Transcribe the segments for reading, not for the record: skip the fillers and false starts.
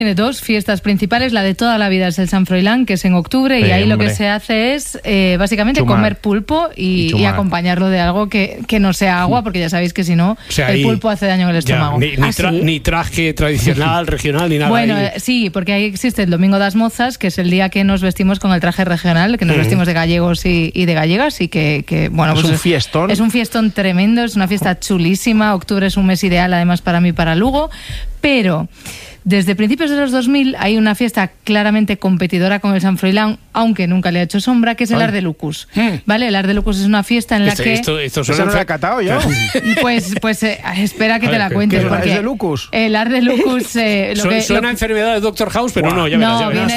Tiene dos fiestas principales, la de toda la vida es el San Froilán, que es en octubre, y ahí lo que se hace es básicamente comer pulpo y acompañarlo de algo que no sea agua, porque ya sabéis que si no, el pulpo hace daño en el estómago. Ni traje tradicional, regional, ni nada. Bueno, sí, porque ahí existe el Domingo das Mozas, que es el día que nos vestimos con el traje regional, que nos vestimos de gallegos y de gallegas, y que bueno, pues es un fiestón. Es un fiestón tremendo, es una fiesta chulísima. Octubre es un mes ideal, además, para mí, para Lugo, pero desde principios de los 2000 hay una fiesta claramente competidora con el San Froilán, aunque nunca le ha hecho sombra, que es el Arde Lucus. ¿Vale? El Arde Lucus es una fiesta en la que... Esto no lo he catado yo. Pues espera que te la cuente. Porque ¿es de Lucus? El Arde Lucus... suena enfermedad de Dr. House, pero no, ya verás.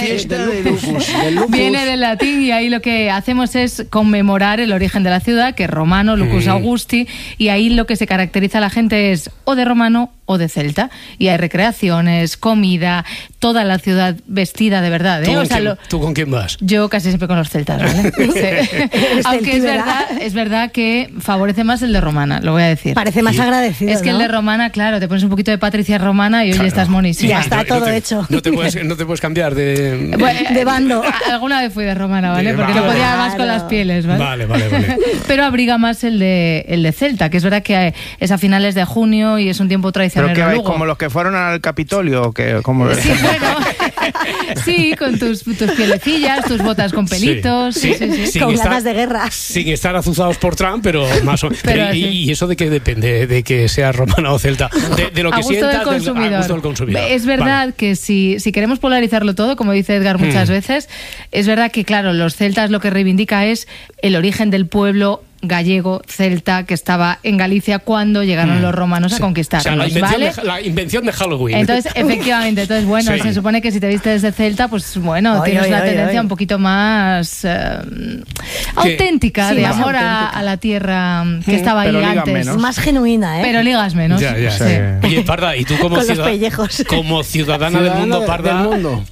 Viene del latín, y ahí lo que hacemos es conmemorar el origen de la ciudad, que es romano, Lucus Augusti, y ahí lo que se caracteriza a la gente es o de romano o de celta, y hay recreaciones, comida, toda la ciudad vestida de verdad, ¿eh? ¿Tú con quién vas? Yo casi siempre con los celtas, ¿vale? Sí. Aunque es verdad que favorece más el de romana, lo voy a decir. Parece más agradecido, es que el de romana, claro, te pones un poquito de Patricia romana y hoy estás monísima. Ya está todo hecho. No te puedes cambiar de bando. Alguna vez fui de romana, ¿vale? Porque no podía más con las pieles, ¿vale? Vale. Pero abriga más el de celta, que es verdad que es a finales de junio y es un tiempo tradicional. ¿Pero qué vais, como los que fueron al Capitolio? Sí, bueno, sí, con tus pielecillas, tus botas con pelitos. Sí. Con ganas de guerra. Sin estar azuzados por Trump, pero más o menos. ¿Y eso de qué depende? ¿De que sea romana o celta? De lo que sientas, a gusto del consumidor. Es verdad que si queremos polarizarlo todo, como dice Edgar muchas veces, es verdad que, claro, los celtas lo que reivindica es el origen del pueblo gallego, celta, que estaba en Galicia cuando llegaron los romanos a conquistar. O sea, la invención de Halloween. Entonces, efectivamente, bueno, se supone que si te vistes de celta, pues bueno, tienes una tendencia un poquito más auténtica, de amor a la tierra que estaba ahí antes. Más genuina, ¿eh? Pero ligas menos. Ya. Oye, Parda, ¿y tú como ciudadana del mundo, Parda,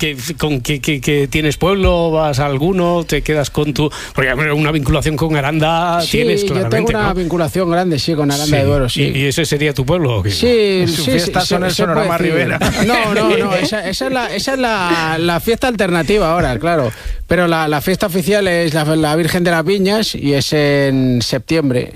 que tienes pueblo, vas a alguno, te quedas con tu... Porque una vinculación con Aranda... Sí, yo tengo una vinculación grande, con Aranda de Duero, sí. ¿Y ese sería tu pueblo o qué? Sí. Son el Sonorama Rivera. No, esa es la fiesta alternativa ahora, claro. Pero la fiesta oficial es la Virgen de las Viñas y es en septiembre.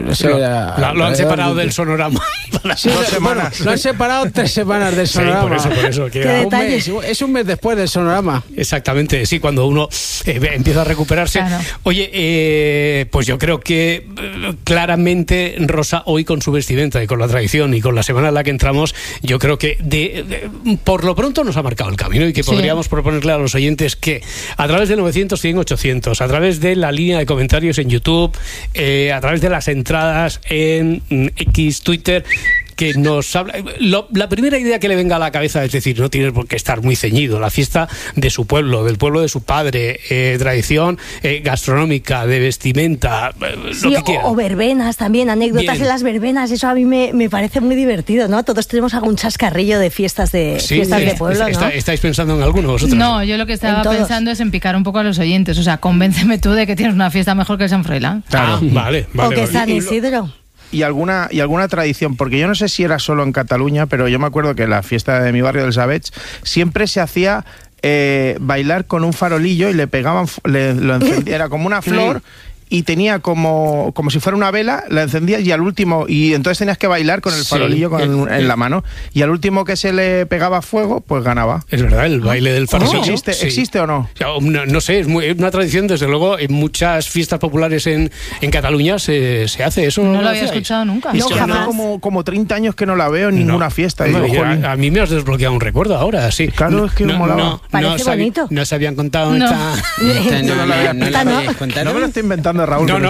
Lo han separado del Sonorama. 2 semanas. Lo han separado 3 semanas del Sonorama. Por eso. ¿Qué detalles? Es un mes después del Sonorama. Exactamente, sí, cuando uno empieza a recuperarse. Claro. Oye, pues yo creo que claramente Rosa hoy con su vestimenta y con la tradición y con la semana en la que entramos, yo creo que por lo pronto nos ha marcado el camino y que podríamos proponerle a los oyentes que a través de 900, 100, 800, a través de la línea de comentarios en YouTube, a través de las entradas en X, Twitter, que nos habla. La primera idea que le venga a la cabeza es decir, no tiene por qué estar muy ceñido. La fiesta de su pueblo, del pueblo de su padre, tradición gastronómica, de vestimenta, lo que quiera. O verbenas también, anécdotas de las verbenas. Eso a mí me parece muy divertido, ¿no? Todos tenemos algún chascarrillo de fiestas de pueblo, ¿no? ¿Estáis pensando en alguno vosotros? No, yo lo que estaba pensando es en picar un poco a los oyentes. O sea, convénceme tú de que tienes una fiesta mejor que el San Froilán. Claro. Vale. O que San Isidro. Y alguna tradición, porque yo no sé si era solo en Cataluña, pero yo me acuerdo que la fiesta de mi barrio del Savets siempre se hacía bailar con un farolillo y le pegaban, lo encendía, era como una flor y tenía como si fuera una vela, la encendías y al último, y entonces tenías que bailar con el farolillo en la mano, y al último que se le pegaba fuego, pues ganaba. Es verdad, el baile del farolillo. ¿Existe o no? No sé, es una tradición, desde luego, en muchas fiestas populares en Cataluña se hace eso. No lo había escuchado nunca. No, jamás. Como 30 años que no la veo en ninguna fiesta. A mí me has desbloqueado un recuerdo ahora, sí. Claro, es que molaba. Parece bonito. No se habían contado no me lo estoy inventando, Raúl. No,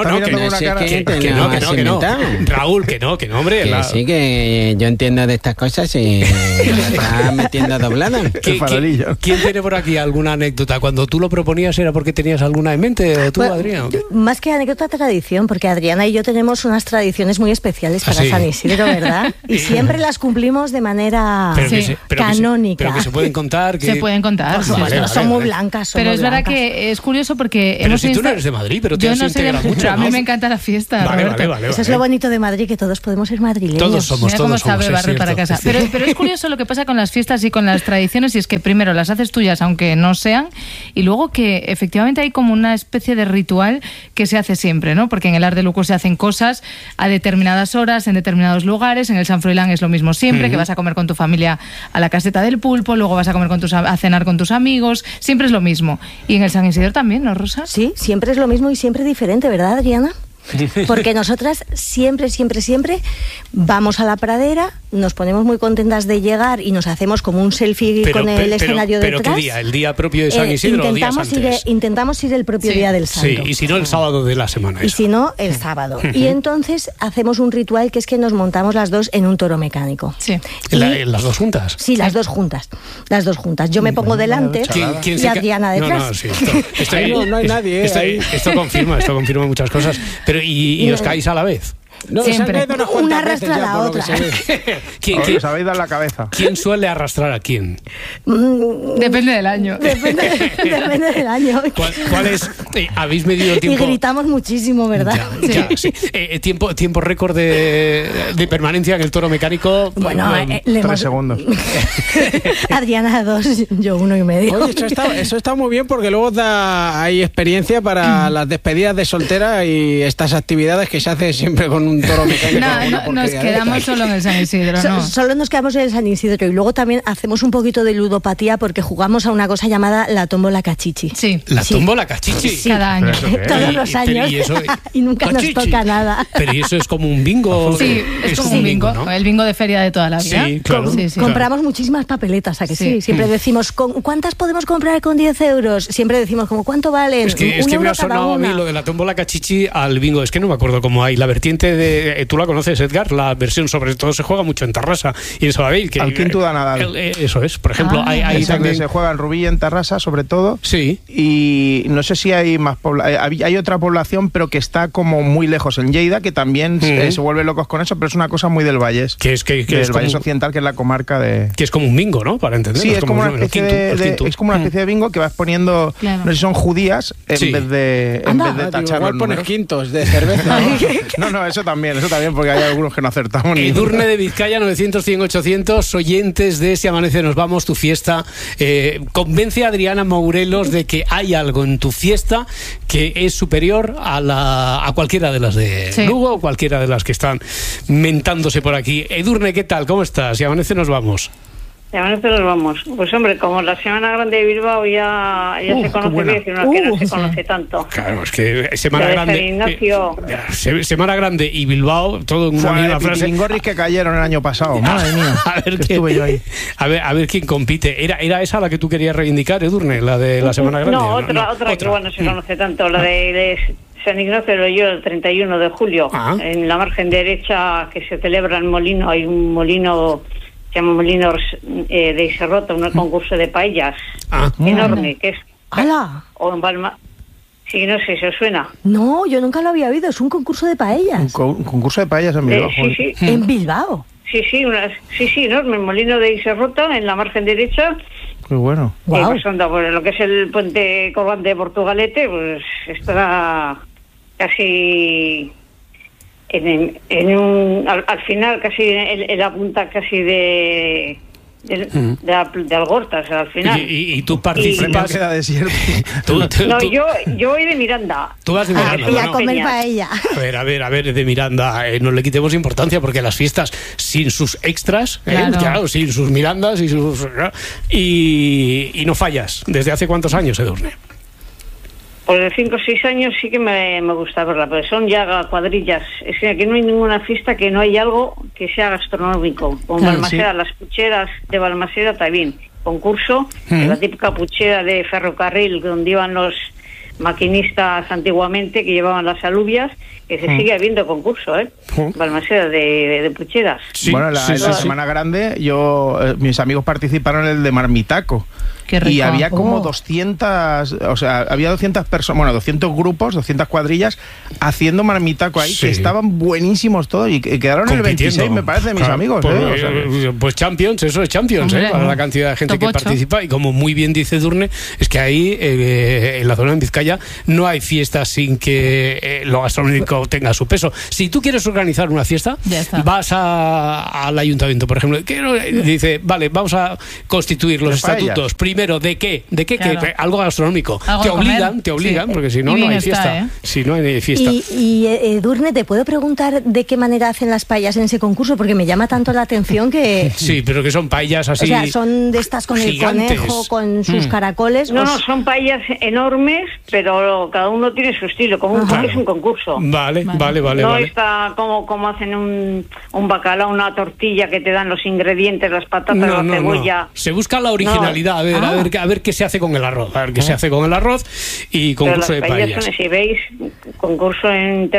Raúl, que no, hombre. Sí, que yo entiendo de estas cosas y me está metiendo doblada. ¿Quién tiene por aquí alguna anécdota? Cuando tú lo proponías, ¿era porque tenías alguna en mente? ¿O tú, Adrián? Más que anécdota, tradición, porque Adriana y yo tenemos unas tradiciones muy especiales para San Isidro, ¿verdad? Y siempre las cumplimos de manera canónica. Pero que se pueden contar. Se pueden contar. Son muy blancas. Pero es verdad que es curioso porque Pero si tú no eres de Madrid, pero te has integra mucho. Pero a mí me encanta la fiesta, Roberto. Vale. Eso es lo bonito de Madrid, que todos podemos ser madrileños. Todos somos, Mira cómo sabe barrer para casa. Pero es curioso lo que pasa con las fiestas y con las tradiciones, y es que primero las haces tuyas, aunque no sean, y luego que efectivamente hay como una especie de ritual que se hace siempre, ¿no? Porque en el Arc de Luco se hacen cosas a determinadas horas, en determinados lugares. En el San Froilán es lo mismo siempre, que vas a comer con tu familia a la caseta del pulpo, luego vas a comer a cenar con tus amigos, siempre es lo mismo. Y en el San Isidro también, ¿no, Rosa? Sí, siempre es lo mismo y siempre diferente, ¿verdad, Adriana? Porque nosotras siempre vamos a la pradera, nos ponemos muy contentas de llegar y nos hacemos como un selfie con el escenario detrás. ¿Pero qué día? ¿El día propio de San Isidro o días antes? Intentamos ir el propio día del santo. Sí, y si no, el sábado de la semana. Y si no, el sábado. Y entonces hacemos un ritual que es que nos montamos las dos en un toro mecánico. Sí. ¿Las dos juntas? Sí, las dos juntas. Yo me pongo delante y Adriana detrás. No hay nadie. Esto confirma muchas cosas. Pero ¿y os caéis a la vez? No, siempre. Una arrastra a la otra. ¿Quién os habéis dado la cabeza? ¿Quién suele arrastrar a quién? Depende del año. Depende del año. ¿Cuál es? ¿Habéis medido el tiempo? Y gritamos muchísimo, ¿verdad? Sí. ¿Tiempo récord de permanencia en el toro mecánico? Bueno, 3 segundos. Adriana 2, yo 1,5. Oye, eso está muy bien, porque luego hay experiencia para las despedidas de soltera y estas actividades que se hacen siempre con un toro mecánico. No, nos quedamos solo en el San Isidro, ¿no? Solo nos quedamos en el San Isidro, y luego también hacemos un poquito de ludopatía porque jugamos a una cosa llamada la tómbola cachichi. Sí. ¿La tómbola cachichi? Sí. Cada año. Todos los años. Y nunca cachichi. Nos toca nada. Pero ¿y eso es como un bingo? Sí, es como un bingo, ¿no? El bingo de feria de toda la vida. Sí, claro. Compramos muchísimas papeletas, ¿a que sí? Siempre decimos, ¿cuántas podemos comprar con 10 euros? Siempre decimos, ¿cuánto valen? Es que me ha sonado a mí lo de la tómbola cachichi al bingo. Es que no me acuerdo cómo hay. La vertiente tú la conoces, Edgar, la versión sobre todo se juega mucho en Tarrasa y en Sabadell. Al quinto da Nadal. Eso es, por ejemplo. Hay también se juega en Rubí y en Tarrasa, sobre todo. Sí. Y no sé si hay más hay otra población, pero que está como muy lejos, en Lleida, que también se vuelve locos con eso, pero es una cosa muy del Valles. Que es Valles Occidental, que es la comarca de... Que es como un bingo, ¿no? Para entender. Sí, es como una especie de bingo que vas poniendo, no sé si son judías, en vez de tachar los pones quintos de cerveza. No, eso también, porque hay algunos que no acertamos. Edurne de Vizcaya, 900, 100, 800, oyentes de Si Amanece Nos Vamos, tu fiesta. Convence a Adriana Mourelos de que hay algo en tu fiesta que es superior a cualquiera de las de Lugo o cualquiera de las que están mentándose por aquí. Edurne, ¿qué tal? ¿Cómo estás? Si Amanece Nos Vamos. Si Amanece Nos Vamos. Pues hombre, como la Semana Grande de Bilbao ya se conoce bien, sino que no se conoce tanto. Claro, es que Semana Grande, Semana Grande y Bilbao, todo en una misma frase. Pingorris que cayeron el año pasado, madre mía. A ver estuve yo ahí. A ver quién compite. ¿Era esa la que tú querías reivindicar, Edurne, la de la Semana Grande? No, otra que no se conoce tanto, la de San Ignacio de Loyola, el 31 de julio. En la margen derecha, que se celebra en Molino, hay un molino, se llama Molino de Iserrota, un concurso de paellas enorme, que es... ¡Hala! O en Balma... Sí, no sé si os suena. No, yo nunca lo había oído, es un concurso de paellas. Un concurso de paellas en Bilbao. Sí. ¿En Bilbao? Sí, enorme, el Molino de Iserrota, en la margen derecha. Qué bueno. Wow. Pues anda, por lo que es el puente Corban de Portugalete, pues está casi al final, casi en la punta casi de Algortas, al final. ¿Y tú participas? Queda desierto. Yo voy de Miranda. Tú vas de Miranda. Y a comer paella. A ver, de Miranda, no le quitemos importancia, porque las fiestas sin sus extras, claro, sin sus Mirandas y no fallas. ¿Desde hace cuántos años, Edurne? Pues de 5 o 6 años sí que me gusta verla, porque son ya cuadrillas. Es que aquí no hay ninguna fiesta que no hay algo que sea gastronómico. Con Balmaseda, las pucheras de Balmaseda también. Concurso, la típica puchera de ferrocarril donde iban los maquinistas antiguamente, que llevaban las alubias, que se sigue habiendo concurso, Balmaseda de pucheras. Sí, bueno, la Semana Grande, mis amigos participaron en el de Marmitaco. Qué rico. Y había como 200, o sea, había 200 personas, bueno, 200 grupos, 200 cuadrillas haciendo marmitaco ahí, que estaban buenísimos todos y quedaron el 26, me parece, mis amigos. Pues Champions, eso es Champions, para la cantidad de gente que participa. Y como muy bien dice Edurne, es que ahí, en la zona de Vizcaya, no hay fiestas sin que lo gastronómico tenga su peso. Si tú quieres organizar una fiesta, vas al ayuntamiento, por ejemplo, dice, vale, vamos a constituir los estatutos. Primero, ¿de qué? Claro. Algo gastronómico. Te obligan, porque si no, no hay fiesta. Si no hay fiesta. Y Edurne, ¿te puedo preguntar de qué manera hacen las paellas en ese concurso? Porque me llama tanto la atención que... Sí, pero que son paellas así... O sea, son de estas con gigantes. El conejo, con sus caracoles. No, son paellas enormes, pero cada uno tiene su estilo, como es un concurso. Vale. No está como hacen un bacalao, una tortilla que te dan los ingredientes, las patatas, la cebolla. No. Se busca la originalidad, a ver qué se hace con el arroz. A ver qué se hace con el arroz y concurso de paellas. Si veis, concurso en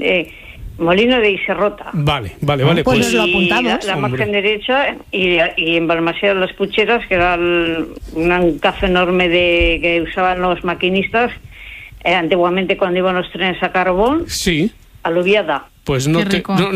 Molino de Iserrota. Vale. Pues nos lo apuntamos. La margen derecha y en Balmaseda Las Pucheras, que era un cazo enorme que usaban los maquinistas antiguamente cuando iban los trenes a carbón. Sí. Aluviada. Pues no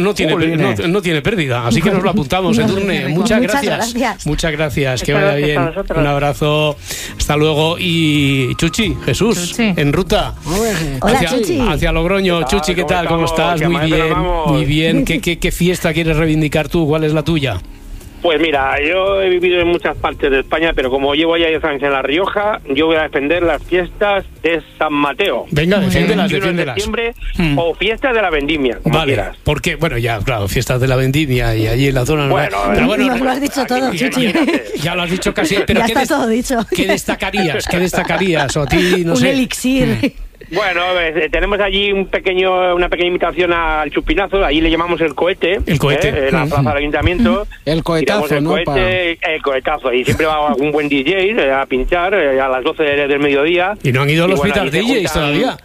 tiene pérdida, así que nos lo apuntamos. Edurne, muchas gracias, que vaya bien. Un abrazo, hasta luego. Y Chuchi, Jesús, en ruta. Hola, Chuchi. Hacia Logroño. Chuchi, ¿qué tal? ¿Cómo estás? Muy bien. ¿Qué fiesta quieres reivindicar tú? ¿Cuál es la tuya? Pues mira, yo he vivido en muchas partes de España, pero como llevo ya 10 años en La Rioja, yo voy a defender las fiestas de San Mateo. Venga, defiéndelas. De septiembre, o fiestas de la Vendimia, como quieras. Porque, claro, fiestas de la Vendimia y allí en la zona... Nos lo has dicho todo, Chuchi. Ya lo has dicho casi, pero ya está todo dicho. ¿Qué destacarías? O a ti, no sé. Un elixir. Bueno, tenemos allí una pequeña invitación al chupinazo, allí le llamamos el cohete. El cohete. En la plaza del ayuntamiento. El cohetazo, el cohetazo. Y siempre va un buen DJ a pinchar a las 12 del mediodía. Y no han ido los petar DJs todavía.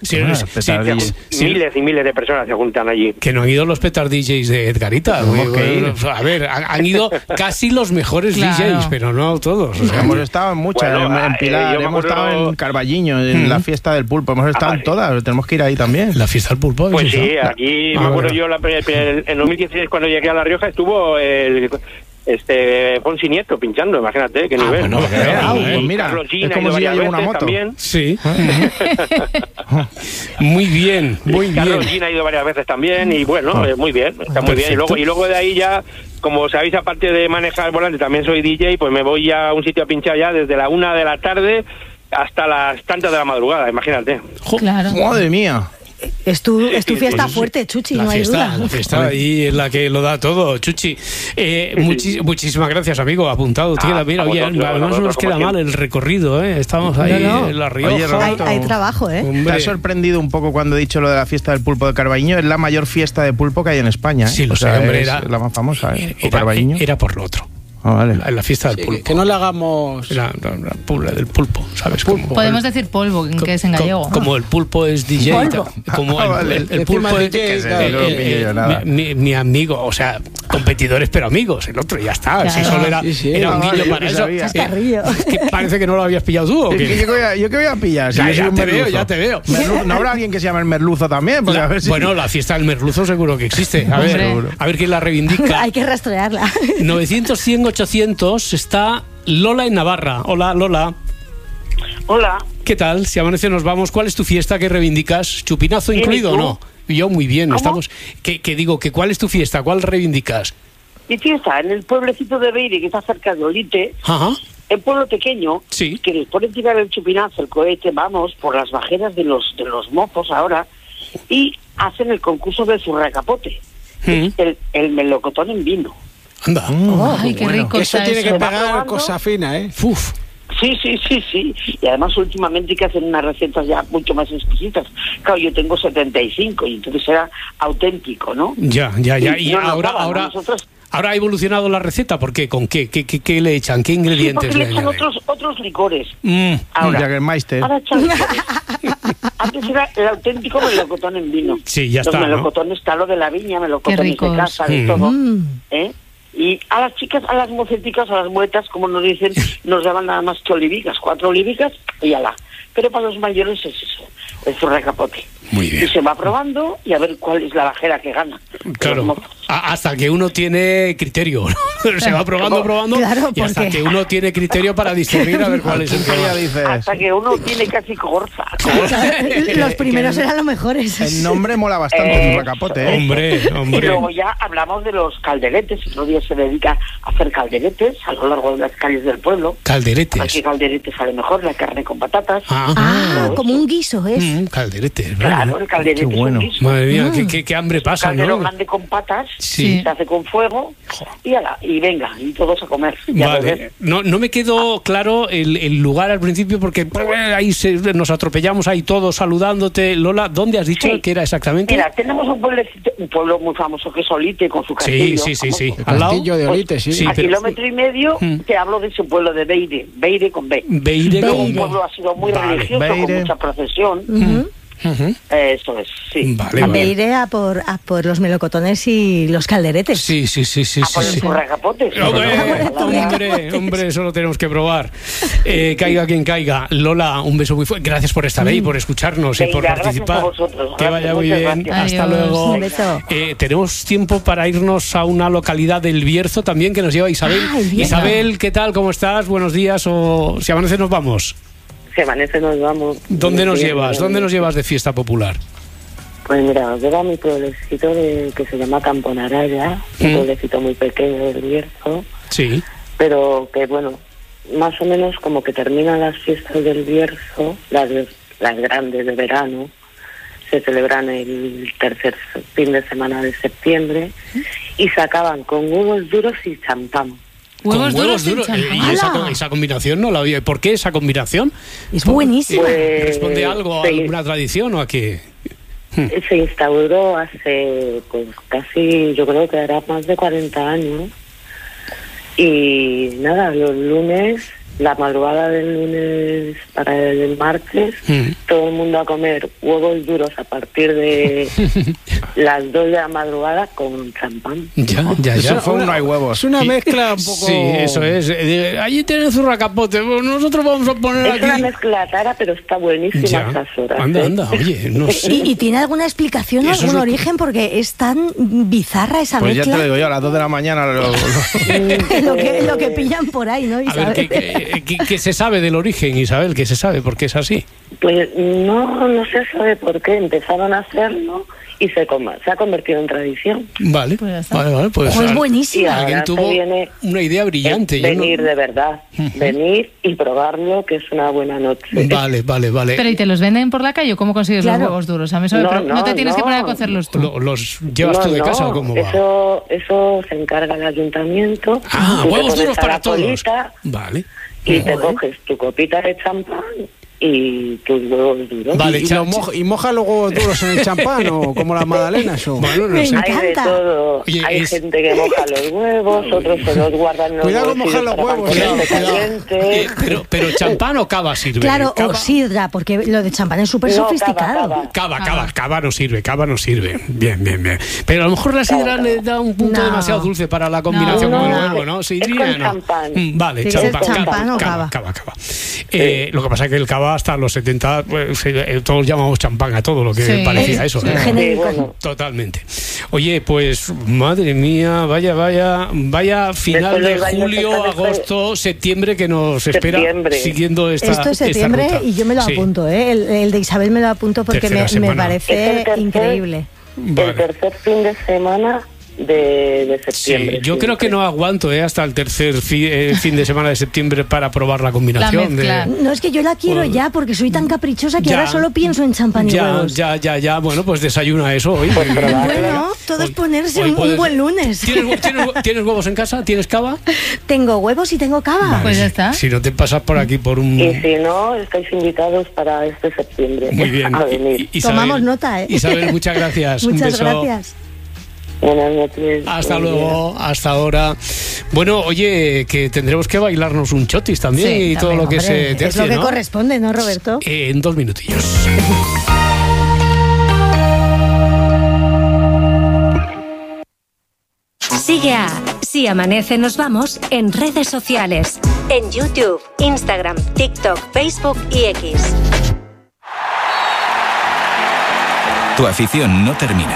Miles y miles de personas se juntan allí. Que no han ido los petar DJs de Edgarita. A ver, han ido casi los mejores DJs, pero no todos. O sea, hemos estado en muchas, en Pilar, hemos estado en Carballiño, en la fiesta del pulpo, hemos estado en todas, tenemos que ir ahí también. La fiesta del pulpo. Pues sí, aquí me acuerdo yo, en 2016 cuando llegué a La Rioja estuvo Fonsi Nieto pinchando, imagínate qué nivel. Pues mira, es como si ya lleva una moto. También. Sí. Muy bien. Carlos Gina ha ido varias veces también y bueno, muy bien, está muy bien. Y luego de ahí ya, como sabéis, aparte de manejar el volante, también soy DJ, pues me voy ya a un sitio a pinchar ya desde la 1 de la tarde hasta las tantas de la madrugada, imagínate. Claro. Madre mía. Es tu fiesta fuerte, Chuchi, no hay duda. La fiesta ahí es la que lo da todo, Chuchi. Muchísimas gracias, amigo. Apuntado. Mira, además no nos queda mal el recorrido, ¿eh? Estamos ahí en La Rioja. Oye, hay trabajo, ¿eh? Me ha sorprendido un poco cuando he dicho lo de la fiesta del pulpo de Carballiño. Es la mayor fiesta de pulpo que hay en España, ¿eh? Sí, lo sé, hombre. Era la más famosa, ¿eh? Era por lo otro. Vale. En la fiesta del pulpo. Que no le hagamos... La del pulpo, ¿sabes? Podemos decir polvo, que es en gallego. Como el pulpo es DJ. Como el pulpo es mi amigo, o sea, competidores pero amigos. El otro ya está. Si solo era un guiño para eso. Que parece que no lo habías pillado tú. ¿O qué? ¿Yo qué voy a pillar? Ya te veo. ¿No habrá alguien que se llame el merluzo también? Bueno, la fiesta del merluzo seguro que existe. A ver quién la reivindica. Hay que rastrearla. 900, 100, 800 está Lola en Navarra. Hola, Lola. Hola. ¿Qué tal? Si amanece nos vamos. ¿Cuál es tu fiesta que reivindicas? ¿Chupinazo incluido o no? Yo muy bien. ¿Cómo? Estamos. ¿Cuál es tu fiesta? ¿Cuál reivindicas? Mi fiesta en el pueblecito de Beire, que está cerca de Olite. Ajá. El pueblo pequeño, sí, que les ponen tirar el chupinazo, el cohete, vamos, por las bajeras de los mozos ahora, y hacen el concurso del zurracapote, el melocotón en vino. Anda. Ay, qué rico. Eso tiene que pegar cosa fina, ¿eh? Uf. Sí. Y además últimamente que hacen unas recetas ya mucho más exquisitas. Claro, yo tengo 75 y entonces era auténtico, ¿no? Ya. Y ahora ha evolucionado la receta. ¿Por qué? ¿Con qué? ¿Qué le echan? ¿Qué ingredientes le echan? Otros licores. Ahora echan licores. Antes era el auténtico melocotón en vino. Sí, ya está. Los melocotones, está lo de la viña, melocotones de casa, de todo. Y a las chicas, a las moceticas, a las muetas, como nos dicen, nos daban nada más que olivicas, 4 olivicas y ala. Pero para los mayores es eso, es un recapote. Muy bien. Y se va probando y a ver cuál es la bajera que gana. Claro, hasta que uno tiene criterio, ¿no? Se va probando, claro, y hasta que uno tiene criterio para discernir a ver cuál es el que ya dices. Hasta que uno tiene casi corza. Los primeros eran los mejores. El nombre mola bastante, un recapote, ¿eh? Hombre. Y luego ya hablamos de los calderetes. Otro día se dedica a hacer calderetes a lo largo de las calles del pueblo. Calderetes. Aquí calderete sale mejor, la carne con patatas. Como un guiso, ¿es? Calderetes, claro, el calderete Qué bueno. es un guiso. Madre mía, qué hambre pasa, Caldero ¿no? grande con patas, Sí. se hace con fuego y venga, y todos a comer. Vale. No me quedó claro el lugar al principio porque ahí nos atropellamos ahí todos saludándote. Lola, ¿dónde has dicho que era exactamente? Mira, tenemos un pueblo muy famoso que es Olite con su castillo. Sí. El castillo de Olite, sí. A kilómetro y medio te hablo de ese pueblo de Beire con B. Beire Luego con un B. pueblo ha sido muy religioso, con mucha procesión. Eso es, sí. Vale. Me iré a por los melocotones y los calderetes. Sí. A por el curracapotes. Hombre, eso lo tenemos que probar. Caiga quien caiga. Lola, un beso muy fuerte. Gracias por estar ahí, por escucharnos y por participar. Gracias a vosotros. Que vaya muy bien. Gracias. Hasta luego. Un beso. Tenemos tiempo para irnos a una localidad del Bierzo también que nos lleva Isabel. Isabel, ¿qué tal? ¿Cómo estás? Buenos días. O si amanece nos vamos. Si amanece nos vamos. ¿Dónde nos llevas? ¿Dónde nos llevas de fiesta popular? Pues mira, os llevo a mi pueblecito que se llama Camponaraya, un pueblecito muy pequeño del Bierzo. Sí. Pero que bueno, más o menos como que terminan las fiestas del Bierzo, las grandes de verano, se celebran el tercer fin de semana de septiembre y se acaban con huevos duros y champán. Huevos duros. Y esa combinación no la había. ¿Por qué esa combinación? Es buenísima. Pues, ¿Responde algo a alguna tradición o a qué? Se instauró hace pues casi, yo creo que hará más de 40 años. Y nada, los lunes, la madrugada del lunes para el martes, todo el mundo a comer huevos duros a partir de las 2 de la madrugada con champán. Ya. Eso fue un no hay huevos. Es una mezcla un poco... Sí, eso es. Allí tenés un racapote. Nosotros vamos a poner Es aquí... una mezcla rara, pero está buenísima a esas horas. Anda, oye, no sé. ¿Y tiene alguna explicación, Eso algún es origen? Porque es tan bizarra esa Pues mezcla. ya te lo digo yo, a las 2 de la mañana lo que pillan por ahí, ¿no, A Isabel? ver, ¿qué se sabe del origen, Isabel? ¿Qué se sabe? ¿Por qué es así? Pues no se sabe por qué empezaron a hacerlo y se ha convertido en tradición. Vale, Pues ya vale. Pues es buenísimo. Y alguien ahora tuvo se viene una idea brillante. venir de verdad, venir y probarlo, que es una buena noche. Vale. Pero ¿y te los venden por la calle o cómo consigues los Claro. huevos duros? A mí eso no te tienes que poner a cocerlos tú. ¿Los llevas tú de casa o cómo va? Eso se encarga el ayuntamiento. Tú te Huevos pones duros a para la todos. colita Vale. y te coges tu copita de champán y tus huevos duros. Vale, ¿Y moja los huevos duros en el champán o como las magdalenas? O... Bueno, no Me sé. encanta. Hay de todo. Oye, Hay gente que moja los huevos, otros se los guardan en los Cuidado con bolsillos mojar los para huevos, cuando esté Cuidado. caliente. Pero champán o cava sirve. Claro, Cava, o sidra, porque lo de champán es súper No, sofisticado. Cava no sirve. Bien. Pero a lo mejor la sidra le da un punto No. demasiado dulce para la combinación No, con el no, huevo, ¿no? es Sidría, con ¿no? champán. Vale, Sí, champán. es champán o cava. Cava. Lo que pasa es que el cava hasta los 70, pues, todos llamamos champán a todo lo que Sí. parecía eso. Sí. ¿eh? Genérico. Sí, bueno. Totalmente. Oye, pues madre mía, vaya final Después de los bailes julio, están agosto, septiembre que nos espera Septiembre. siguiendo esta Esto es septiembre esta ruta. y yo me lo Sí. apunto, ¿eh? El de Isabel me lo apunto porque Tercera me semana. Es parece el tercer- increíble. Vale. El tercer fin de semana de septiembre. Sí, yo creo que no aguanto hasta el tercer fin de semana de septiembre para probar la combinación. La mezcla. No, es que yo la quiero ya porque soy tan caprichosa que Ya. ahora solo pienso en champán y huevos. Ya. Bueno, pues desayuna eso hoy. Bueno, todo es ponerse Hoy un puedes- buen lunes. ¿Tienes huevos en casa? ¿Tienes cava? Tengo huevos y tengo cava. Pues ya está. Si no te pasas por aquí por un... Y si no, estáis invitados para este septiembre Muy bien. a venir. Tomamos nota, ¿eh? Isabel, muchas gracias. Un Muchas beso. gracias. Buenas noches. Hasta Buen día. luego, hasta ahora. Bueno, oye, que tendremos que bailarnos un chotis también Sí, y todo también, lo que Hombre, se es tercie, lo que ¿no? corresponde, ¿no, Roberto? En 2 minutillos. Sigue a Si amanece, nos vamos en redes sociales. En YouTube, Instagram, TikTok, Facebook y X. Tu afición no termina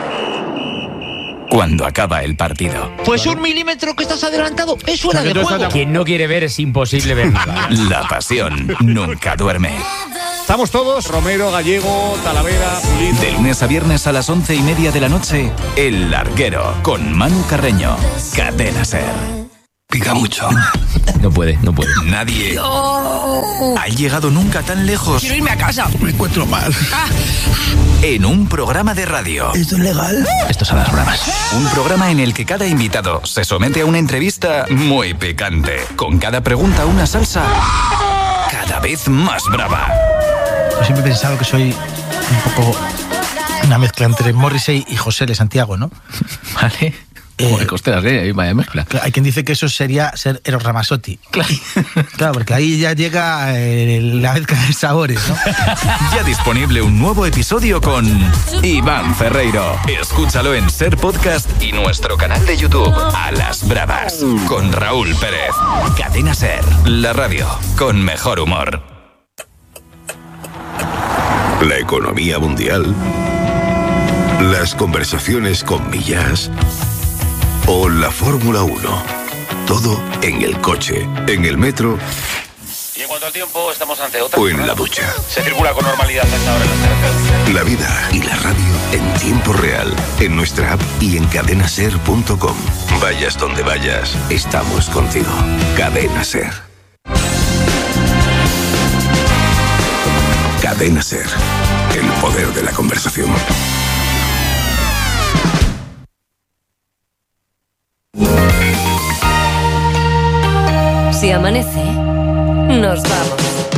cuando acaba el partido. Pues 1 milímetro que estás adelantado es fuera de juego. Quien no quiere ver es imposible ver nada. La pasión nunca duerme. Estamos todos, Romero, Gallego, Talavera, Pulido. De lunes a viernes a las 11:30 de la noche, El Larguero, con Manu Carreño. Cadena SER. Pica mucho. No puede. Nadie ha llegado nunca tan lejos. Quiero irme a casa. Me encuentro mal. En un programa de radio. ¿Esto es legal? Esto son las bravas. Un programa en el que cada invitado se somete a una entrevista muy picante. Con cada pregunta una salsa cada vez más brava. Yo siempre he pensado que soy un poco una mezcla entre Morrissey y José de Santiago, ¿no? Vale. Como de costeras, vaya mezcla. Hay quien dice que eso sería ser Eros Ramazzotti. Claro, porque ahí ya llega la mezcla de sabores, ¿no? Ya disponible un nuevo episodio con Iván Ferreiro. Escúchalo en SER Podcast y nuestro canal de YouTube, A las Bravas, con Raúl Pérez. Cadena SER, la radio con mejor humor. La economía mundial, las conversaciones con Millás o la Fórmula 1. Todo en el coche, en el metro. Y en cuanto al tiempo, estamos ante otra. O en la ducha. Se circula con normalidad hasta ahora en las carreteras. La vida y la radio en tiempo real, en nuestra app y en cadenaser.com. Vayas donde vayas, estamos contigo. Cadena SER. Cadena SER. El poder de la conversación. Si amanece, nos vamos.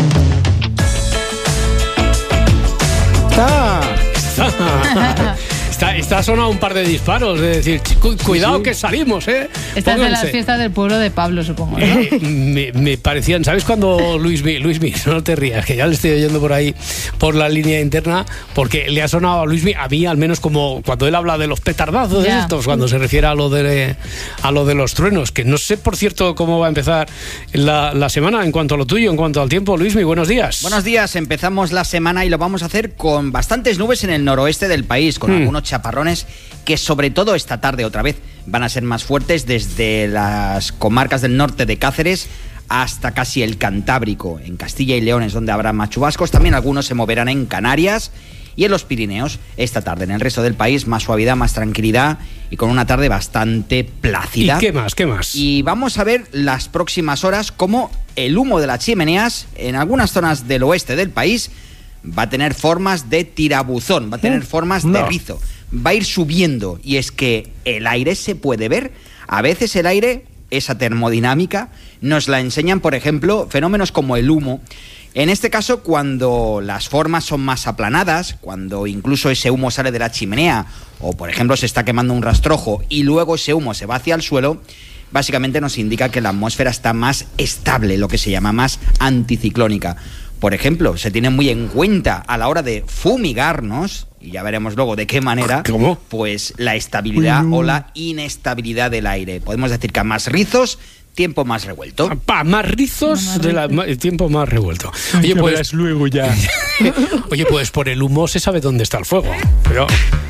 Está sonado un par de disparos, de decir, cuidado que salimos, ¿eh? Estas de las fiestas del pueblo de Pablo, supongo, ¿no? Me parecían, ¿sabes cuando Luismi, no te rías, que ya le estoy oyendo por ahí, por la línea interna, porque le ha sonado a Luismi, a mí al menos como cuando él habla de los petardazos de estos, cuando se refiere a lo de los truenos, que no sé, por cierto, cómo va a empezar la semana en cuanto a lo tuyo, en cuanto al tiempo. Luismi, buenos días. Buenos días, empezamos la semana y lo vamos a hacer con bastantes nubes en el noroeste del país, con algunos chaparrones que sobre todo esta tarde otra vez van a ser más fuertes desde las comarcas del norte de Cáceres hasta casi el Cantábrico. En Castilla y León es donde habrá más chubascos, también algunos se moverán en Canarias y en los Pirineos esta tarde. En el resto del país más suavidad, más tranquilidad y con una tarde bastante plácida. ¿Y qué más? ¿Qué más? Y vamos a ver las próximas horas cómo el humo de las chimeneas en algunas zonas del oeste del país va a tener formas de tirabuzón, va a tener formas de rizo, va a ir subiendo, y es que el aire se puede ver. A veces el aire, esa termodinámica, nos la enseñan, por ejemplo, fenómenos como el humo. En este caso, cuando las formas son más aplanadas, cuando incluso ese humo sale de la chimenea, o por ejemplo se está quemando un rastrojo y luego ese humo se va hacia el suelo, básicamente nos indica que la atmósfera está más estable, lo que se llama más anticiclónica. Por ejemplo, se tiene muy en cuenta a la hora de fumigarnos, y ya veremos luego de qué manera, ¿cómo? Pues la estabilidad o la inestabilidad del aire. Podemos decir que a más rizos, tiempo más revuelto. Más rizos, tiempo más revuelto. Oye, pues luego ya. Oye, pues por el humo se sabe dónde está el fuego. Pero...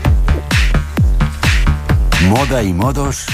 Moda y modos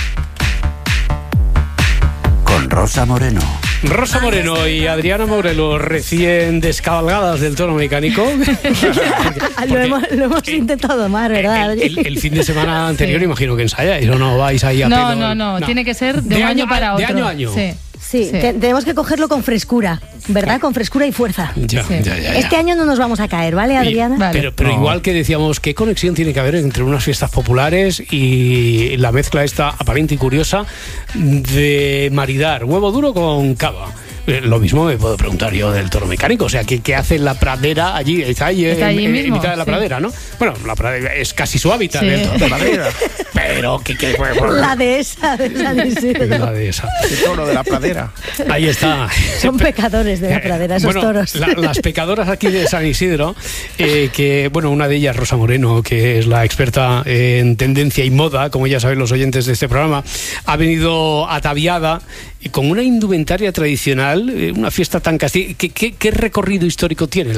con Rosa Moreno. Rosa Moreno y Adriana Morelos, recién descabalgadas del tono mecánico. Lo hemos intentado más, ¿verdad, Adri? El fin de semana anterior imagino que ensayáis, ¿o no vais ahí a pelo? No, tiene que ser de un año para otro. De año a año. Sí, tenemos que cogerlo con frescura, ¿verdad? Con frescura y fuerza. Ya. Este año no nos vamos a caer, ¿vale, Adriana? Vale. Pero igual que decíamos, ¿qué conexión tiene que haber entre unas fiestas populares y la mezcla esta aparente y curiosa de maridar huevo duro con cava? Lo mismo me puedo preguntar yo del toro mecánico. O sea, ¿qué hace la pradera allí? Está allí en mitad de la pradera, ¿no? Bueno, la pradera es casi su hábitat, el toro de pradera. Pero, la dehesa de San Isidro. La dehesa. El toro de la pradera. Ahí está. Son pecadores de la pradera, esos toros. Las pecadoras aquí de San Isidro, que, bueno, una de ellas, Rosa Moreno, que es la experta en tendencia y moda, como ya saben los oyentes de este programa, ha venido ataviada con una indumentaria tradicional, una fiesta tan castillo. ¿Qué recorrido histórico tiene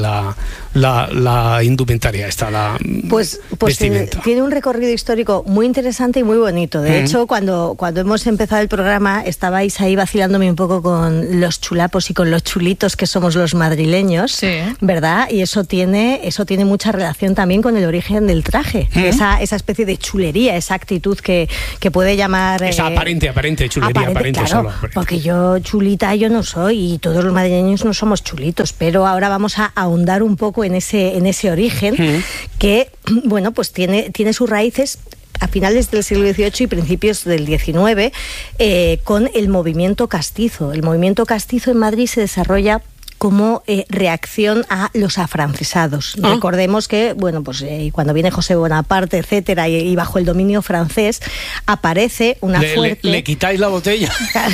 la indumentaria esta, pues tiene un recorrido histórico muy interesante y muy bonito. De hecho, cuando hemos empezado el programa, estabais ahí vacilándome un poco con los chulapos y con los chulitos que somos los madrileños, ¿verdad? Y eso tiene mucha relación también con el origen del traje, esa especie de chulería, esa actitud que puede llamar... Esa aparente chulería, aparente claro, solo. Porque yo chulita yo no soy y todos los madrileños no somos chulitos, pero ahora vamos a ahondar un poco en ese origen que, bueno, pues tiene sus raíces a finales del siglo XVIII y principios del XIX, con el movimiento castizo. El movimiento castizo en Madrid se desarrolla como reacción a los afrancesados. Recordemos que, bueno, pues cuando viene José Bonaparte, etcétera, y bajo el dominio francés, aparece una fuerte... Le quitáis la botella.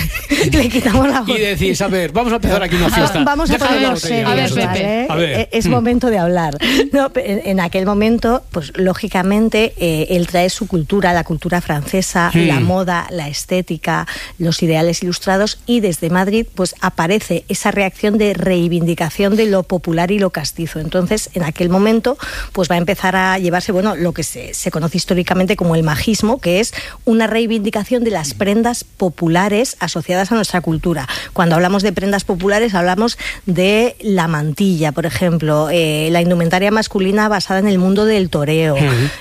Le quitamos la botella. Y decís, a ver, vamos a empezar aquí una fiesta. Vamos a ponernos serios, ¿vale? Es momento de hablar. No, en aquel momento, pues lógicamente, él trae su cultura, la cultura francesa, la moda, la estética, los ideales ilustrados, y desde Madrid, pues aparece esa reacción de reivindicación de lo popular y lo castizo. Entonces, en aquel momento, pues va a empezar a llevarse, bueno, lo que se conoce históricamente como el majismo, que es una reivindicación de las prendas populares asociadas a nuestra cultura. Cuando hablamos de prendas populares, hablamos de la mantilla, por ejemplo, la indumentaria masculina basada en el mundo del toreo,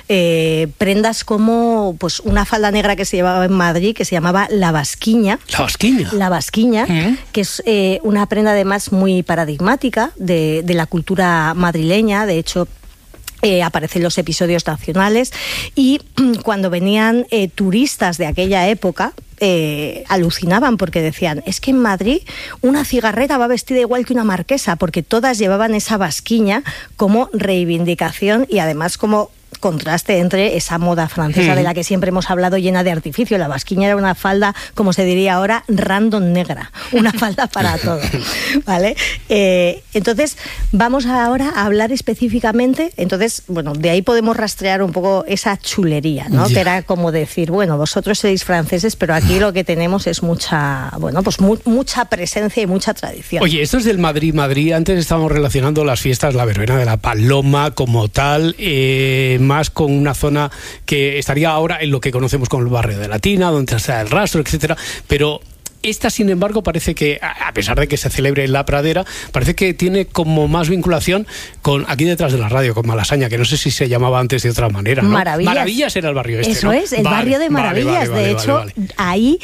prendas como, pues, una falda negra que se llevaba en Madrid, que se llamaba la basquiña. La basquiña, que es una prenda además muy paradigmática de la cultura madrileña. De hecho, aparecen los episodios nacionales, y cuando venían turistas de aquella época, alucinaban porque decían, es que en Madrid una cigarrera va vestida igual que una marquesa, porque todas llevaban esa basquiña como reivindicación y además como contraste entre esa moda francesa de la que siempre hemos hablado, llena de artificio. La basquiña era una falda, como se diría ahora, random negra, una falda para todo, ¿vale? Entonces, vamos ahora a hablar específicamente, entonces, bueno, de ahí podemos rastrear un poco esa chulería, ¿no? Que era como decir, bueno, vosotros sois franceses, pero aquí lo que tenemos es mucha, bueno, pues mucha presencia y mucha tradición. Oye, esto es del Madrid. Antes estábamos relacionando las fiestas, la verbena de la Paloma como tal, más con una zona que estaría ahora en lo que conocemos como el barrio de Latina, donde está el Rastro, etcétera, pero esta, sin embargo, parece que, a pesar de que se celebre en la Pradera, parece que tiene como más vinculación con aquí detrás de la radio, con Malasaña, que no sé si se llamaba antes de otra manera, ¿no? Maravillas era el barrio este, Eso, ¿no? Es, el barrio de Maravillas. De hecho, ahí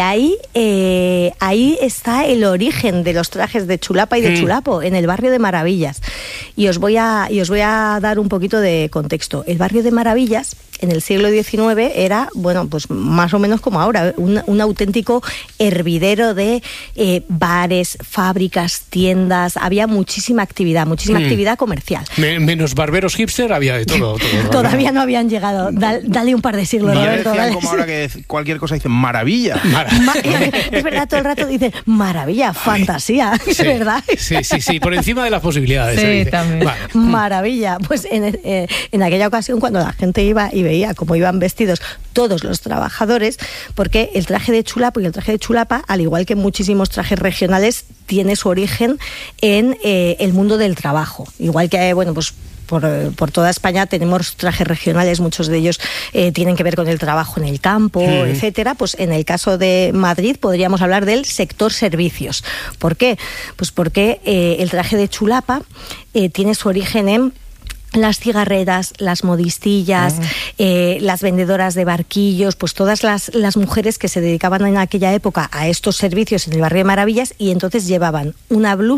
está el origen de los trajes de chulapa y de chulapo, en el barrio de Maravillas. Y os voy a dar un poquito de contexto. El barrio de Maravillas, en el siglo XIX, era, bueno, pues más o menos como ahora, un auténtico hervidero de bares, fábricas, tiendas. Había muchísima actividad comercial. Menos barberos hipster, había de todo. Todavía no habían llegado. Dale un par de siglos, Roberto. Como ahora que cualquier cosa dicen maravilla. Es verdad, todo el rato dicen maravilla, fantasía, sí, ¿verdad? Sí, por encima de las posibilidades. Sí, también. Vale. Maravilla. Pues en aquella ocasión, cuando la gente iba y veía cómo iban vestidos todos los trabajadores, porque el traje de chulapo y el traje de chulapa, al igual que muchísimos trajes regionales, tiene su origen en el mundo del trabajo. Igual que, bueno, pues por toda España tenemos trajes regionales, muchos de ellos tienen que ver con el trabajo en el campo, etcétera. Pues en el caso de Madrid podríamos hablar del sector servicios. ¿Por qué? Pues porque el traje de chulapa tiene su origen en las cigarreras, las modistillas, las vendedoras de barquillos, pues todas las mujeres que se dedicaban en aquella época a estos servicios en el barrio de Maravillas, y entonces llevaban una blusa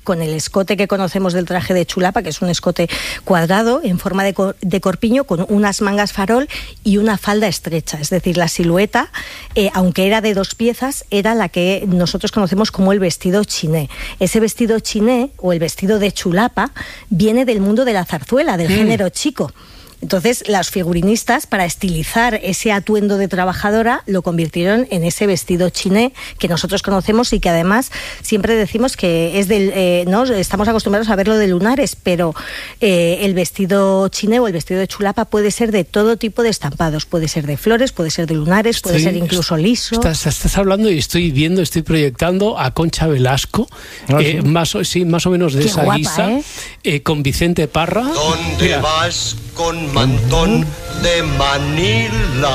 con el escote que conocemos del traje de chulapa, que es un escote cuadrado en forma de corpiño, con unas mangas farol y una falda estrecha. Es decir, la silueta, aunque era de 2 piezas, era la que nosotros conocemos como el vestido chiné. Ese vestido chiné, o el vestido de chulapa, viene del mundo de la zarzuela, del género chico. Entonces, las figurinistas, para estilizar ese atuendo de trabajadora, lo convirtieron en ese vestido chiné que nosotros conocemos y que además siempre decimos que es del... no estamos acostumbrados a verlo de lunares, pero el vestido chiné o el vestido de chulapa puede ser de todo tipo de estampados. Puede ser de flores, puede ser de lunares, puede ser incluso liso. Estás hablando y estoy proyectando a Concha Velasco, más o menos de Qué esa guapa, guisa, con Vicente Parra. ¿Dónde vas con mantón de Manila?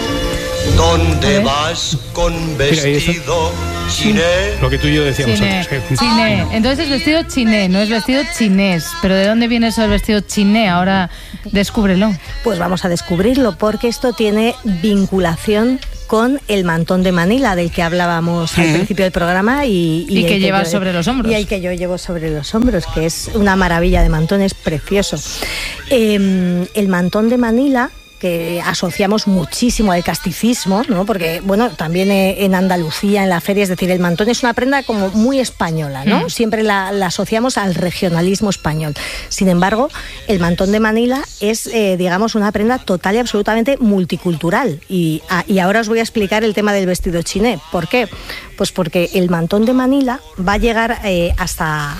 ¿Dónde vas con vestido chiné? Lo que tú y yo decíamos Chiné. antes. Chiné. Entonces es vestido chiné, no es vestido chinés. ¿Pero de dónde viene eso del vestido chiné? Ahora descúbrelo. Pues vamos a descubrirlo, porque esto tiene vinculación con el mantón de Manila, del que hablábamos al principio del programa y que llevas sobre los hombros. Y el que yo llevo sobre los hombros, que es una maravilla de mantón, es precioso. El mantón de Manila, que asociamos muchísimo al casticismo, ¿no? Porque, bueno, también en Andalucía, en la feria, es decir, el mantón es una prenda como muy española, ¿no? Siempre la asociamos al regionalismo español. Sin embargo, el mantón de Manila es, digamos, una prenda total y absolutamente multicultural. Y ahora os voy a explicar el tema del vestido chiné. ¿Por qué? Pues porque el mantón de Manila va a llegar hasta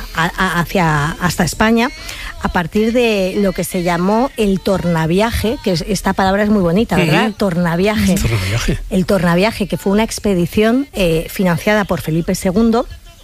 España a partir de lo que se llamó el tornaviaje, que esta palabra es muy bonita, ¿verdad? Tornaviaje. El tornaviaje, que fue una expedición financiada por Felipe II,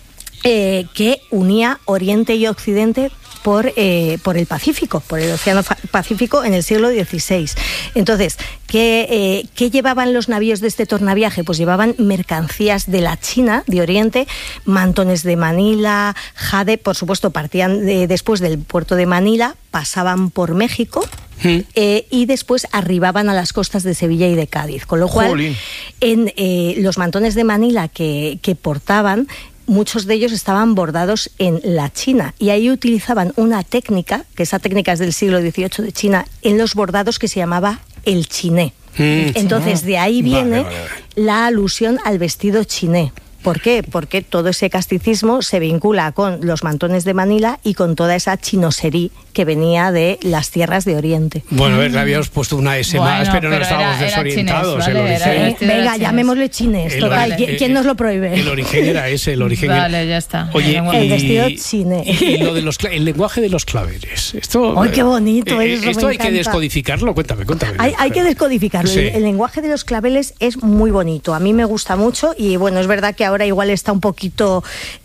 que unía Oriente y Occidente por el Pacífico, por el Océano Pacífico en el siglo XVI. Entonces, ¿qué llevaban los navíos de este tornaviaje? Pues llevaban mercancías de la China, de Oriente, mantones de Manila, jade, por supuesto, partían después del puerto de Manila, pasaban por México, y después arribaban a las costas de Sevilla y de Cádiz. Con lo cual, en los mantones de Manila que portaban, muchos de ellos estaban bordados en la China, y ahí utilizaban una técnica, que esa técnica es del siglo XVIII de China, en los bordados, que se llamaba el chiné. Entonces, de ahí viene la alusión al vestido chiné. ¿Por qué? Porque todo ese casticismo se vincula con los mantones de Manila y con toda esa chinosería que venía de las tierras de Oriente. Bueno, a ver, le habíamos puesto una S más, pero no estábamos desorientados. Venga, llamémosle chinés. Total, ¿quién nos lo prohíbe? El origen era ese, el origen. Vale, ya está. Oye, el vestido chiné. Y lo de el lenguaje de los claveles. Esto, ¡ay, qué bonito! Esto hay que descodificarlo. Cuéntame. Hay que descodificarlo. Sí. El lenguaje de los claveles es muy bonito. A mí me gusta mucho y, bueno, es verdad que ahora igual está un poquito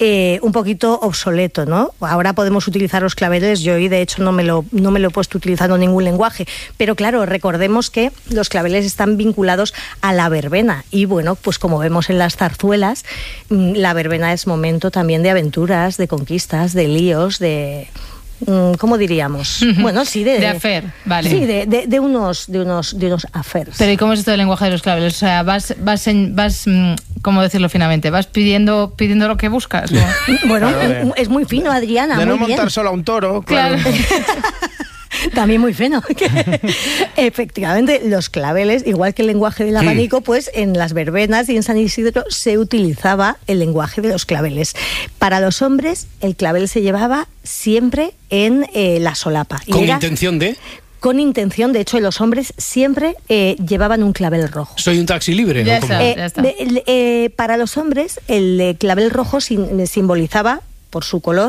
obsoleto, ¿no? Ahora podemos utilizar los claveles. Yo hoy, de hecho, no me lo he puesto utilizando ningún lenguaje. Pero claro, recordemos que los claveles están vinculados a la verbena. Y bueno, pues como vemos en las zarzuelas, la verbena es momento también de aventuras, de conquistas, de líos, de... ¿cómo diríamos? Bueno, sí, de afer, vale. Sí, de unos affairs. Pero ¿y cómo es esto del lenguaje de los claveles? O sea, vas ¿cómo decirlo finamente? ¿Vas pidiendo lo que buscas? ¿No? Bueno, es muy fino, Adriana. De muy no montar bien. solo a un toro, claro. También muy fino. Efectivamente, los claveles, igual que el lenguaje del abanico, pues en las verbenas y en San Isidro se utilizaba el lenguaje de los claveles. Para los hombres, el clavel se llevaba siempre en la solapa. ¿Con intención de...? Con intención, de hecho, los hombres siempre llevaban un clavel rojo. ¿Soy un taxi libre? Ya está. Para los hombres, el clavel rojo simbolizaba, por su color,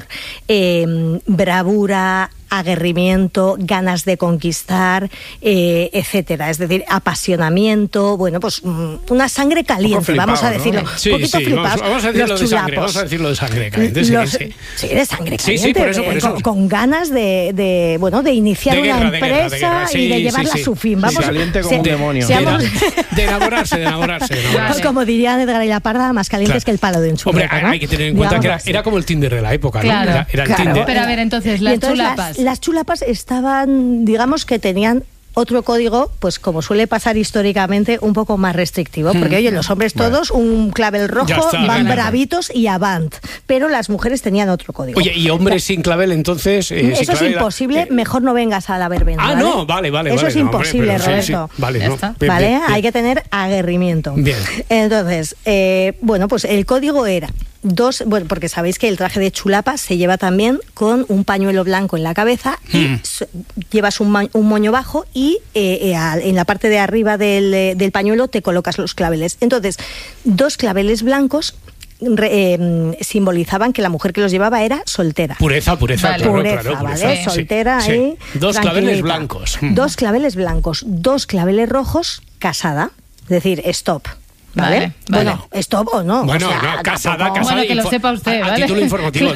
bravura, aguerrimiento, ganas de conquistar, etcétera. Es decir, apasionamiento, bueno, pues una sangre caliente, flipado, vamos a decirlo. ¿no? Sí, un poquito flipados. Vamos a decirlo de sangre, vamos a decirlo de sangre caliente. Sí, de sangre caliente. Sí, por eso. Con ganas de iniciar una empresa y de llevarla a su fin. Vamos, caliente como un demonio. De enamorarse. Pues como diría Edgar y la Parda, más calientes que el palo de un churrete. Hombre, ¿no? hay que tener en cuenta que era como el Tinder de la época, ¿no? Claro, era el Tinder. Pero a ver, entonces, las chulapas. Las chulapas estaban, digamos que tenían otro código, pues como suele pasar históricamente, un poco más restrictivo, porque oye, los hombres todos, un clavel rojo, van bravitos y avant, pero las mujeres tenían otro código. Oye, ¿y hombres sin clavel entonces? Eso es imposible, mejor no vengas a la verbena. Ah, ¿vale? No, vale. Eso es imposible, Roberto. Sí. Vale, ¿Vale? Bien. Hay que tener aguerrimiento. Bien. Entonces, bueno, pues el código era porque sabéis que el traje de chulapa se lleva también con un pañuelo blanco en la cabeza y llevas un moño bajo y en la parte de arriba del pañuelo te colocas los claveles. Entonces, 2 claveles blancos simbolizaban que la mujer que los llevaba era soltera. Pureza, vale. claro, ¿vale? Soltera ahí. 2 claveles blancos. 2 claveles blancos, 2 claveles rojos, casada. Es decir, stop. ¿Vale? Bueno, stop o no. Bueno, casada. Bueno, que lo sepa usted, ¿vale? A título informativo.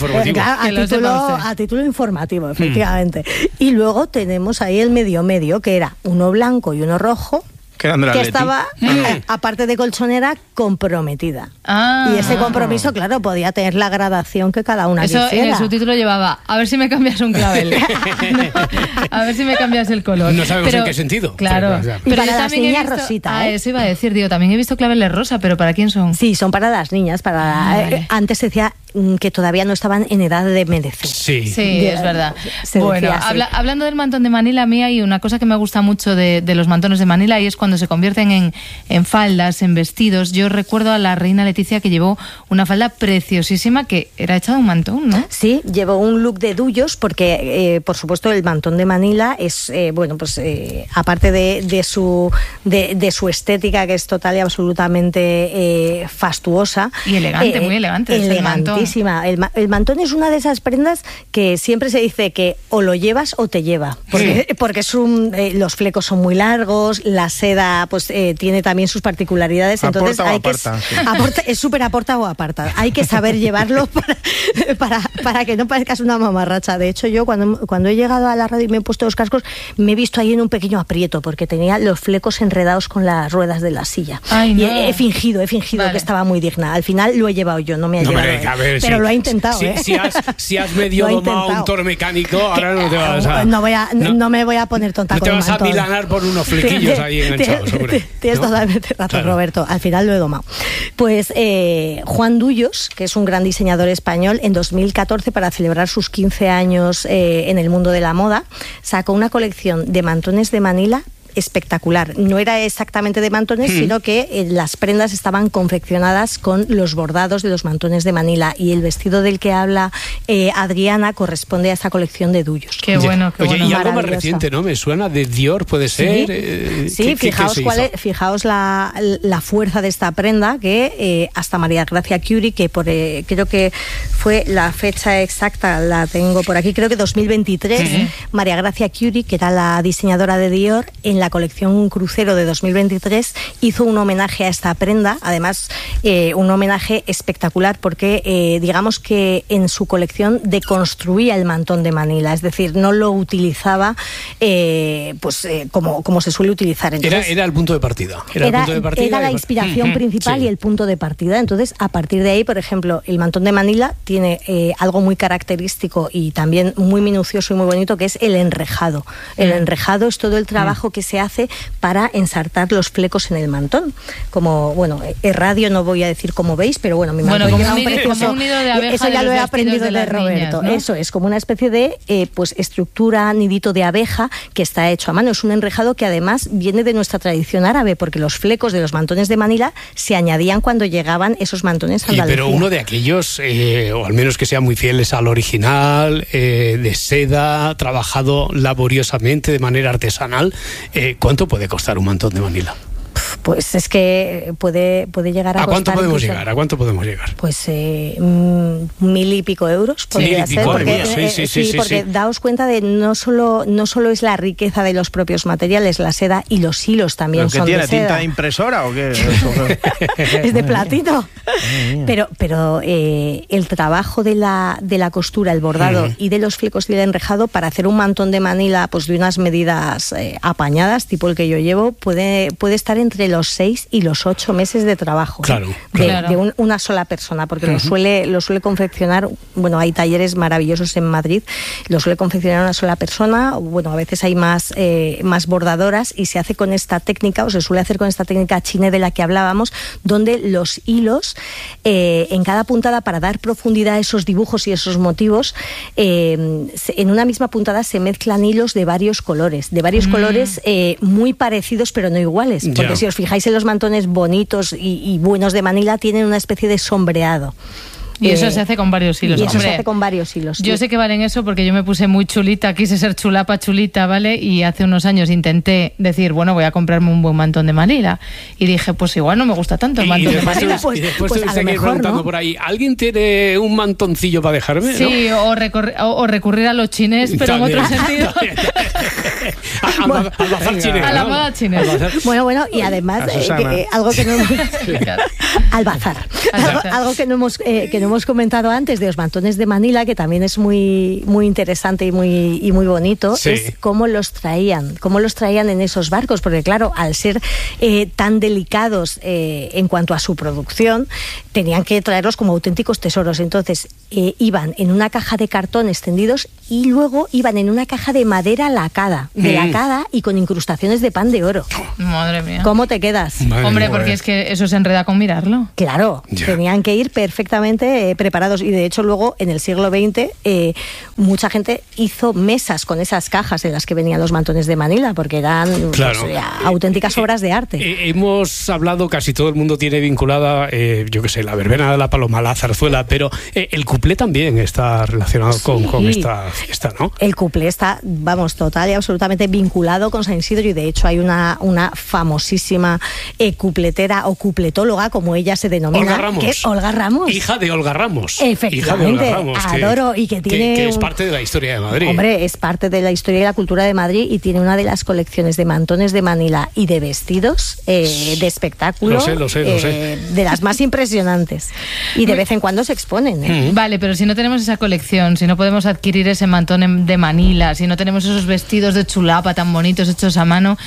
Claro, a título informativo, efectivamente. Y luego tenemos ahí el medio, que era uno blanco y uno rojo, que estaba, aparte de colchonera, comprometida. Y ese compromiso, claro, podía tener la gradación que cada una quisiera. En el subtítulo llevaba, a ver si me cambias un clavel. A ver si me cambias el color. No sabemos en qué sentido. Claro. Pero para las niñas rosita. Eso iba a decir, también he visto claveles rosa, pero ¿para quién son? Sí, son para las niñas. Antes se decía que todavía no estaban en edad de merecer. Sí, es verdad. Bueno, hablando del mantón de Manila, a mí hay una cosa que me gusta mucho de los mantones de Manila, y es cuando se convierten en faldas, en vestidos. Yo recuerdo a la reina Leticia que llevó una falda preciosísima que era hecha de un mantón, ¿no? Sí, llevó un look de duyos porque, por supuesto, el mantón de Manila es, aparte de su estética, que es total y absolutamente fastuosa. Y elegante, muy elegante. Elegantísima. El mantón es una de esas prendas que siempre se dice que o lo llevas o te lleva, porque los flecos son muy largos, la seda pues tiene también sus particularidades, entonces es súper aporta o aparta. Hay que saber llevarlo para que no parezcas una mamarracha. De hecho, yo cuando he llegado a la radio y me he puesto los cascos, me he visto ahí en un pequeño aprieto porque tenía los flecos enredados con las ruedas de la silla. Ay, no. Y he fingido que estaba muy digna. Al final lo he llevado yo, no me ha llevado. Pero lo ha intentado, Si has medio domado un toro mecánico, ahora no te vas a... No me voy a poner tonta con el mantón. No te vas a milanar por unos flequillos ahí enganchados, hombre. Tienes totalmente razón, Roberto. Al final lo he domado. Pues Juan Duyos, que es un gran diseñador español, en 2014, para celebrar sus 15 años en el mundo de la moda, sacó una colección de mantones de Manila espectacular. No era exactamente de mantones, sino que las prendas estaban confeccionadas con los bordados de los mantones de Manila, y el vestido del que habla Adriana corresponde a esa colección de duyos. Qué bueno, qué bueno. Y algo más reciente, ¿no? Me suena de Dior, puede ser. Sí, fijaos la fuerza de esta prenda, que hasta María Gracia Curie, que creo que fue la fecha exacta, la tengo por aquí, creo que 2023, María Gracia Curie, que era la diseñadora de Dior, en la colección Crucero de 2023 hizo un homenaje a esta prenda, además un homenaje espectacular porque digamos que en su colección deconstruía el mantón de Manila, es decir, no lo utilizaba como se suele utilizar. Entonces, era el punto de partida. Era la inspiración principal y el punto de partida. Entonces, a partir de ahí, por ejemplo, el mantón de Manila tiene algo muy característico y también muy minucioso y muy bonito, que es el enrejado. El enrejado es todo el trabajo que se hace para ensartar los flecos en el mantón. Como, es radio, no voy a decir como veis, pero mi mantón lleva un precioso... un nido de abeja. Eso ya lo he aprendido de Roberto. Niñas, ¿no? Eso es como una especie de estructura, nidito de abeja que está hecho a mano. Es un enrejado que además viene de nuestra tradición árabe, porque los flecos de los mantones de Manila se añadían cuando llegaban esos mantones a Andalucía. Pero uno de aquellos, o al menos que sean muy fieles al original, de seda, trabajado laboriosamente de manera artesanal, ¿cuánto puede costar un mantón de Manila? Pues es que puede llegar a ¿A cuánto costar podemos incluso, llegar? ¿A cuánto podemos llegar? Pues 1.000 y pico euros podría ser, porque daos cuenta de no solo es la riqueza de los propios materiales, la seda y los hilos también son de seda. ¿Tiene tinta de impresora o qué? Es de platino. Pero el trabajo de la costura, el bordado y de los flecos y el enrejado para hacer un mantón de Manila, pues de unas medidas apañadas, tipo el que yo llevo, puede estar entre los 6 y los 8 meses de trabajo. Claro, de una sola persona, porque lo suele confeccionar, bueno, hay talleres maravillosos en Madrid, lo suele confeccionar una sola persona, bueno, a veces hay más bordadoras, y se hace con esta técnica, o se suele hacer con esta técnica chine de la que hablábamos, donde los hilos en cada puntada, para dar profundidad a esos dibujos y esos motivos, en una misma puntada se mezclan hilos de varios colores, muy parecidos pero no iguales, porque si os fijáis en los mantones bonitos y buenos de Manila, tienen una especie de sombreado. Y eso se hace con varios hilos. Yo sé que valen eso porque yo me puse muy chulita, quise ser chulita, ¿vale? Y hace unos años intenté decir, bueno, voy a comprarme un buen mantón de Manila. Y dije, pues igual no me gusta tanto el mantón de Manila. Y después te seguí preguntando por ahí, ¿alguien tiene un mantoncillo para dejarme? Sí, ¿no? o recurrir a los chines, pero también, en otro sentido. A la moda chinés. Bueno, y además, algo que no al bazar. Algo que no hemos comentado antes de los mantones de Manila, que también es muy, muy interesante y muy bonito, es cómo los traían en esos barcos, porque claro, al ser tan delicados en cuanto a su producción, tenían que traerlos como auténticos tesoros. Entonces iban en una caja de cartón extendidos y luego iban en una caja de madera lacada y con incrustaciones de pan de oro. Madre mía. ¿Cómo te quedas? Hombre, porque es que eso se enreda con mirarlo. Claro, tenían que ir perfectamente preparados, y de hecho luego en el siglo XX mucha gente hizo mesas con esas cajas en las que venían los mantones de Manila, porque eran auténticas obras de arte. Hemos hablado, casi todo el mundo tiene vinculada, yo qué sé, la verbena de la Paloma, la zarzuela, pero el cuplé también está relacionado con esta fiesta, ¿no? El cuplé está, total y absolutamente vinculado con San Isidro, y de hecho hay una famosísima cupletera o cupletóloga, como ella se denomina, que es Olga Ramos. Hija de Olga Ramos. Efectivamente, adoro, y que tiene... Que es parte de la historia de Madrid. Hombre, es parte de la historia y la cultura de Madrid, y tiene una de las colecciones de mantones de Manila y de vestidos de espectáculo. Lo sé. De las más impresionantes. Y de vez en cuando se exponen. Vale, pero si no tenemos esa colección, si no podemos adquirir ese mantón de Manila, si no tenemos esos vestidos de chulapa tan bonitos hechos a mano,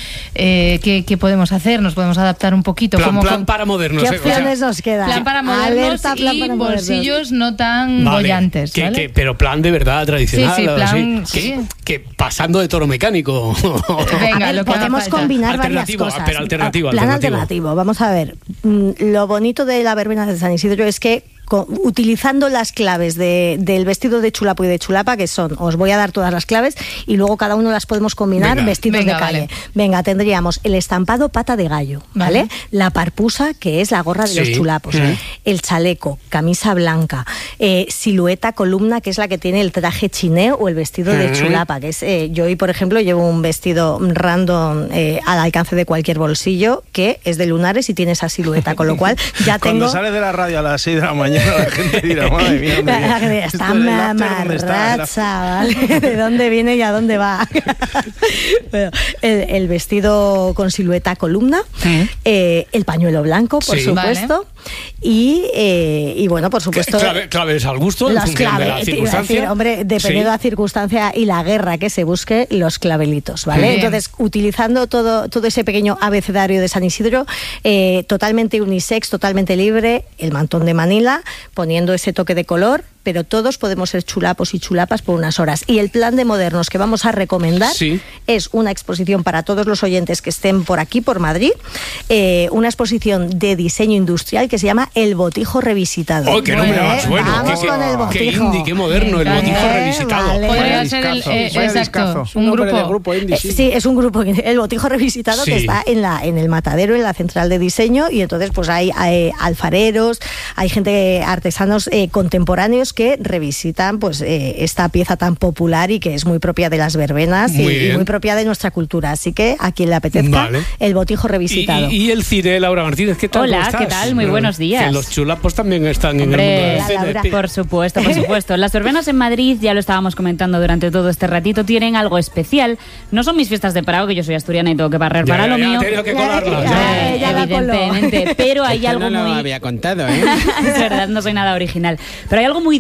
¿qué podemos hacer? ¿Nos podemos adaptar un poquito? Plan para modernos. ¿Qué opciones nos quedan? Plan para modernos y bolsillos no tan bollantes, ¿vale? Pero plan de verdad tradicional. Sí, plan... Que pasando de toro mecánico. Venga, lo podemos combinar varias cosas. Pero alternativo. Plan alternativo. Vamos a ver. Lo bonito de la verbena de San Isidro es que utilizando las claves del vestido de chulapo y de chulapa, que son, os voy a dar todas las claves y luego cada uno las podemos combinar. Vestidos de calle. Vale. Venga, tendríamos el estampado pata de gallo, ¿vale? La parpusa, que es la gorra de los chulapos, el chaleco, camisa blanca, silueta columna, que es la que tiene el traje chiné o el vestido de chulapa, que es, yo hoy, por ejemplo, llevo un vestido random al alcance de cualquier bolsillo, que es de lunares y tiene esa silueta, con lo cual ya tengo... Cuando sales de la radio a las 6 de la mañana, la gente dirá, madre mía, está mamarracha, ¿vale? ¿De dónde viene y a dónde va? Bueno, el vestido con silueta columna, el pañuelo blanco, por supuesto, y bueno, por supuesto... Claves al gusto, en función de la circunstancia. Hombre, depende de la circunstancia y la guerra que se busque, los clavelitos, ¿vale? Entonces, utilizando todo ese pequeño abecedario de San Isidro, totalmente unisex, totalmente libre, el mantón de Manila, poniendo ese toque de color, pero todos podemos ser chulapos y chulapas por unas horas. Y el plan de modernos que vamos a recomendar es una exposición para todos los oyentes que estén por aquí, por Madrid, una exposición de diseño industrial que se llama El Botijo Revisitado. ¡Oh, qué nombre más bueno! Vamos con el Botijo. ¡Qué indie, qué moderno! El Botijo Revisitado. Vale. Podría ser exacto, un grupo indie. Sí, es un grupo, el Botijo Revisitado, que está en el Matadero, en la central de diseño, y entonces pues hay alfareros, hay gente, artesanos contemporáneos que revisitan pues esta pieza tan popular y que es muy propia de las verbenas y muy propia de nuestra cultura. Así que a quien le apetezca, el Botijo Revisitado. Y el cine, Laura Martínez, ¿qué tal? Hola, ¿qué tal? Muy buenos días. Que los chulapos también están en el mundo del cine. Por supuesto. Las verbenas en Madrid, ya lo estábamos comentando durante todo este ratito, tienen algo especial. No son mis fiestas de Prado, que yo soy asturiana y tengo que barrer para lo mío. Que colarlo. Evidentemente. Pero hay algo no muy... lo había contado, Es verdad, no soy nada original. Pero hay algo muy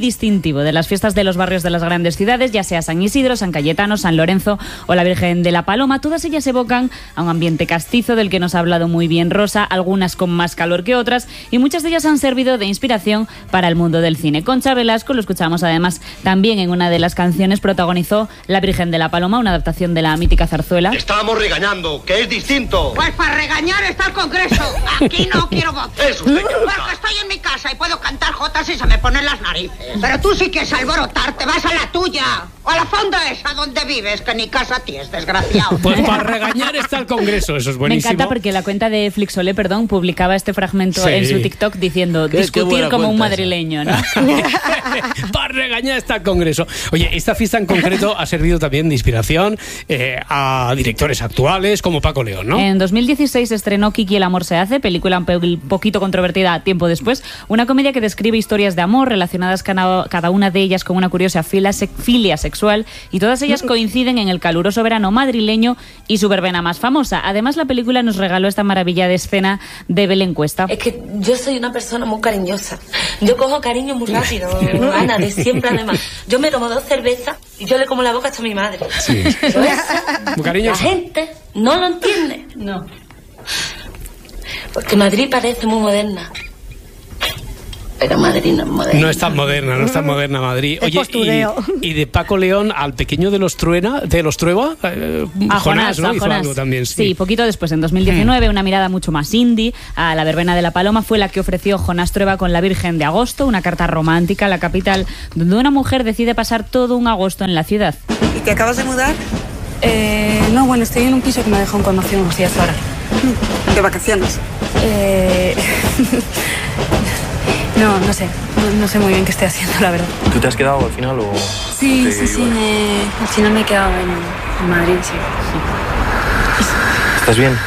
distintivo de las fiestas de los barrios de las grandes ciudades, ya sea San Isidro, San Cayetano, San Lorenzo o la Virgen de la Paloma. Todas ellas evocan a un ambiente castizo del que nos ha hablado muy bien Rosa, algunas con más calor que otras, y muchas de ellas han servido de inspiración para el mundo del cine. Concha Velasco, lo escuchamos además también en una de las canciones, protagonizó La Virgen de la Paloma, una adaptación de la mítica zarzuela. Estamos regañando, que es distinto. Pues para regañar está el Congreso. Aquí no quiero voces. Es usted, porque estoy en mi casa y puedo cantar jotas y se me ponen las narices. Pero tú sí quieres alborotar, te vas a la tuya. O a la fonda esa donde vives, que ni casa tienes, desgraciado. Pues para regañar está el Congreso, eso es buenísimo. Me encanta porque la cuenta de Flixolé, publicaba este fragmento en su TikTok diciendo discutir como un madrileño, ¿no? Para regañar está el Congreso. Oye, esta fiesta en concreto ha servido también de inspiración a directores actuales como Paco León, ¿no? En 2016 estrenó Kiki el amor se hace, película un poquito controvertida tiempo después, una comedia que describe historias de amor relacionadas cada una de ellas con una curiosa filia sexual, y todas ellas coinciden en el caluroso verano madrileño y su verbena más famosa. Además, la película nos regaló esta maravilla de escena de Belén Cuesta. Es que yo soy una persona muy cariñosa. Yo cojo cariño muy rápido, Ana, de siempre además. Yo me tomo 2 cervezas y yo le como la boca hasta a mi madre. Sí. La gente no lo entiende. No. Porque Madrid parece muy moderna. Pero Madrid no es moderna. No es tan moderna Madrid. Oye, y de Paco León al pequeño de los Trueba, a Jonás, ¿no? a Hizo Jonás. algo también. Sí, poquito después, en 2019, una mirada mucho más indie a la verbena de la Paloma fue la que ofreció Jonás Trueba con La Virgen de Agosto, una carta romántica a la capital, donde una mujer decide pasar todo un agosto en la ciudad. ¿Y te acabas de mudar? No, bueno, estoy en un piso que me dejó un conocido unos días ahora. ¿De vacaciones? No sé. No sé muy bien qué estoy haciendo, la verdad. ¿Tú te has quedado al final o...? Sí. Al final me he quedado en Madrid, sí. ¿Estás bien?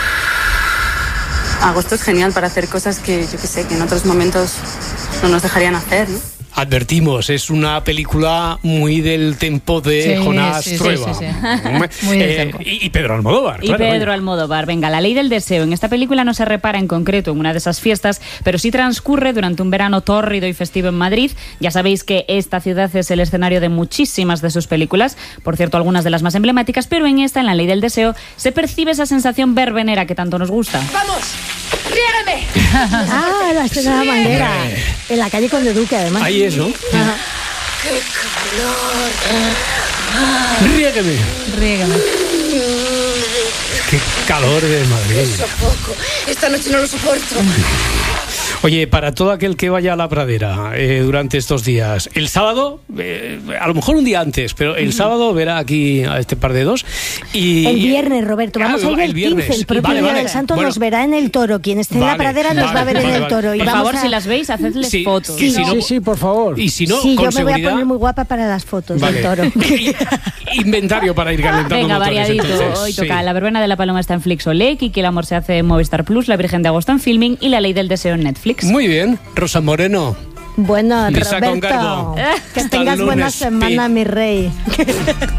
Agosto es genial para hacer cosas que, yo qué sé, que en otros momentos no nos dejarían hacer, ¿no? Advertimos, es una película muy del tempo de Jonás Trueba. Sí. Muy del tempo. Y Pedro Almodóvar. Almodóvar. Venga, La ley del deseo. En esta película no se repara en concreto en una de esas fiestas, pero sí transcurre durante un verano tórrido y festivo en Madrid. Ya sabéis que esta ciudad es el escenario de muchísimas de sus películas, por cierto, algunas de las más emblemáticas, pero en esta, en La ley del deseo, se percibe esa sensación verbenera que tanto nos gusta. ¡Vamos! ¡Riégame! La escena de la bandera. En la calle Conde Duque, además. Ahí es, ¿no? Ajá. ¡Qué calor! Riégame. Qué calor de Madrid. Sofoco. Esta noche no lo soporto. Oye, para todo aquel que vaya a la pradera durante estos días, el sábado, a lo mejor un día antes, pero el sábado verá aquí a este par de dos. Y el viernes, Roberto, vamos a ir el 15, el propio día del Santo nos verá en el Toro. Quien esté en la pradera nos va a ver en el Toro. Por favor, si las veis, hacedles fotos. Sí, por favor. Y si no, sí, con yo me seguridad, voy a poner muy guapa para las fotos del Toro. Inventario para ir calentando. Venga, motores, variadito. entonces. Hoy toca La verbena de la Paloma está en Flixolé, Kiki el amor se hace en Movistar Plus, La Virgen de Agosto en Filming y La ley del deseo en Netflix. Muy bien, Rosa Moreno. Bueno, Lisa Roberto, Concardo. que Hasta tengas el buena lunes, semana, mi rey.